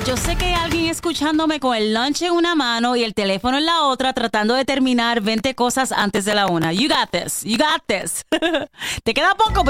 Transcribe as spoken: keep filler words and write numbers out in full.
yo sé que hay alguien escuchándome con el lunch en una mano y el teléfono en la otra tratando de terminar veinte cosas antes de la una. You got this. You got this. Te queda poco, pero